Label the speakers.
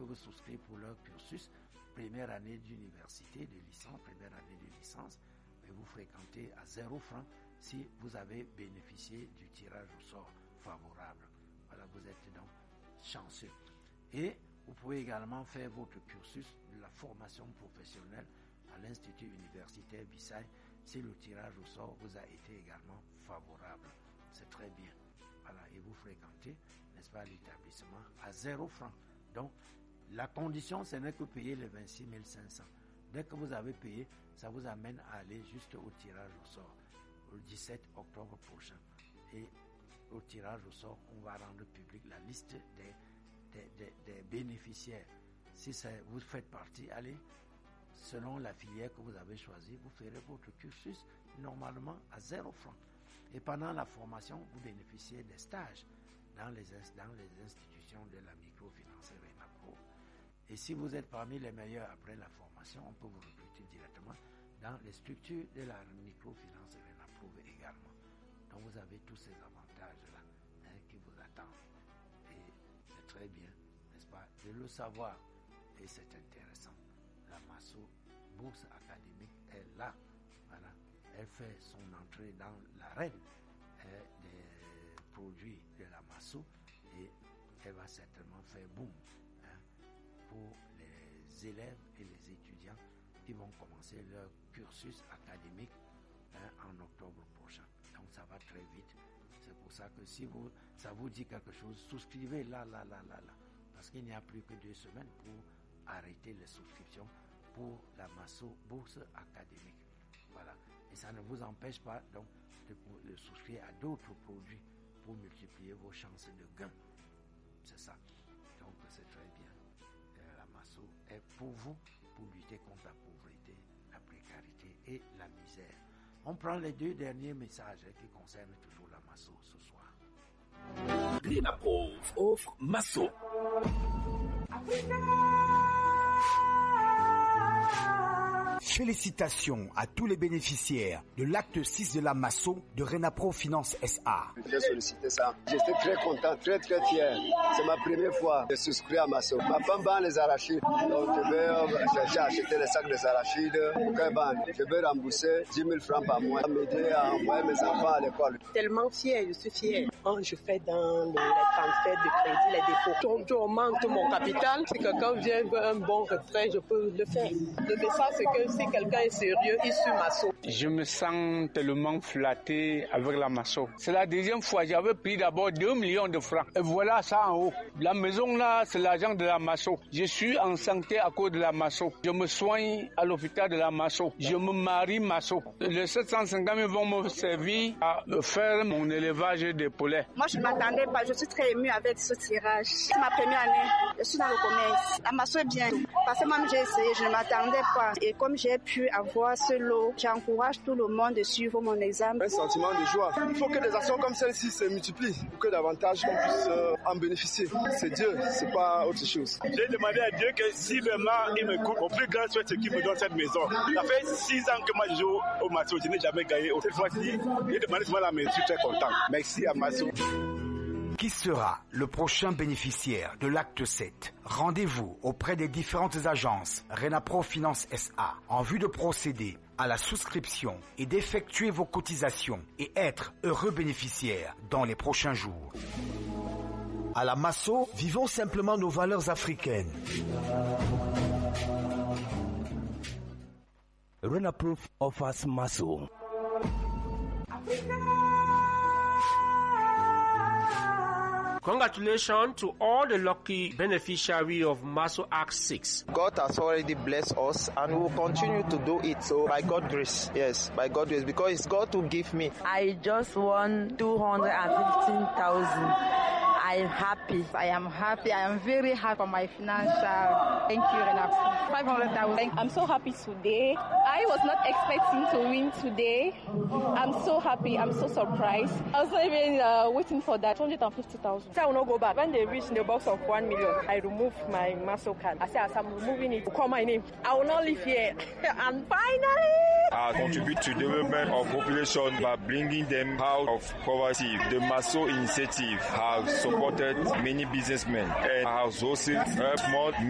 Speaker 1: vous souscrire pour leur cursus, première année d'université, de licence, première année de licence, mais vous fréquentez à 0 francs si vous avez bénéficié du tirage au sort favorable. Voilà, vous êtes donc chanceux. Et vous pouvez également faire votre cursus de la formation professionnelle à l'Institut universitaire Bissaï si le tirage au sort vous a été également favorable. C'est très bien. Voilà, et vous fréquentez, n'est-ce pas, l'établissement à 0 francs. Donc, la condition, ce n'est que payer les 26 500. Dès que vous avez payé, ça vous amène à aller juste au tirage au sort, le 17 octobre prochain. Et au tirage au sort, on va rendre public la liste des bénéficiaires. Si vous faites partie, allez, selon la filière que vous avez choisie, vous ferez votre cursus normalement à 0 francs. Et pendant la formation, vous bénéficiez des stages dans les institutions de la microfinance RENAPRO. Et si vous êtes parmi les meilleurs après la formation, on peut vous recruter directement dans les structures de la microfinance RENAPRO également. Donc vous avez tous ces avantages-là qui vous attendent. Et c'est très bien, n'est-ce pas, de le savoir. Et c'est intéressant. La Masso Bourse Académique est là. Voilà. Elle fait son entrée dans l'arène des produits de la Masso et elle va certainement faire boom pour les élèves et les étudiants qui vont commencer leur cursus académique en octobre prochain. Donc ça va très vite. C'est pour ça que si ça vous dit quelque chose, souscrivez là. Parce qu'il n'y a plus que 2 semaines pour arrêter les souscriptions pour la Masso Bourse Académique. Voilà. Et ça ne vous empêche pas donc de souscrire à d'autres produits pour multiplier vos chances de gain. C'est ça. Donc c'est très bien. La Masso est pour vous, pour lutter contre la pauvreté, la précarité et la misère. On prend les 2 derniers messages qui concernent toujours la Masso ce soir.
Speaker 2: RENAPRO offre Masso.
Speaker 3: Félicitations à tous les bénéficiaires de l'acte 6 de la Masso de RENAPRO Finance SA.
Speaker 4: J'ai sollicité ça. J'étais très content, très fier. C'est ma première fois de souscrire à Masso. Ma femme vend les arachides. Donc j'ai acheté les sacs des arachides. Je vais rembourser 10 000 francs par mois. M'aider à envoyer mes enfants à l'école.
Speaker 5: Tellement fier, je suis fier. Quand je fais dans les transferts de crédit, les dépôts, je augmente mon capital. Si quelqu'un vient veut un bon retrait, je peux le faire. Le message, c'est que si quelqu'un est sérieux, il suit Masso.
Speaker 6: Je me sens tellement flatté avec la Masso. C'est la deuxième fois. J'avais pris d'abord 2 millions de francs. Et voilà ça en haut. La maison là, c'est l'argent de la Masso. Je suis en santé à cause de la Masso. Je me soigne à l'hôpital de la Masso. Je me marie Masso. Les 750 000 vont me servir à faire mon élevage de poulets.
Speaker 7: Moi, je ne m'attendais pas. Je suis très émue avec ce tirage. C'est ma première année. Je suis dans le commerce. La Masso est bien. Parce que moi, j'ai essayé. Je ne m'attendais pas. Et comme j'ai pu avoir ce lot, j'encourage tout le monde de suivre mon examen.
Speaker 4: Un sentiment de joie. Il faut que des actions comme celle-ci se multiplient pour que davantage on puisse en bénéficier. C'est Dieu, c'est pas autre chose.
Speaker 8: J'ai demandé à Dieu que si vraiment il me coupe, mon plus grand souhait c'est qu'il me donne cette maison. Ça fait 6 ans que moi je joue au Masso, je n'ai jamais gagné. Cette fois-ci, j'ai demandé souvent la maison, je suis très content. Merci à Masso.
Speaker 3: Qui sera le prochain bénéficiaire de l'acte 7? Rendez-vous auprès des différentes agences RENAPRO Finance SA en vue de procéder à la souscription et d'effectuer vos cotisations et être heureux bénéficiaire dans les prochains jours. À la Masso, vivons simplement nos valeurs africaines.
Speaker 2: RENAPRO offers Masso.
Speaker 9: Congratulations to all the lucky beneficiaries of Masso Act 6.
Speaker 10: God has already blessed us and we will continue to do it. So by God's grace, yes, by God's grace, because it's God who give me.
Speaker 11: I just won 215,000. I'm happy. I am happy. I am very happy for my financial. Thank you, RENAPRO. 500,000.
Speaker 12: I'm so happy today. I was not expecting to win today. I'm so happy. I'm so surprised. I was not even waiting for that. 250,000.
Speaker 5: I will not go back. When they reach the box of 1 million, I remove my Masso card. I say, as I'm removing it, call my name. I will not live here. And finally,
Speaker 13: I contribute to the development of population by bringing them out of poverty. The Masso initiative has supported many businessmen and has also helped more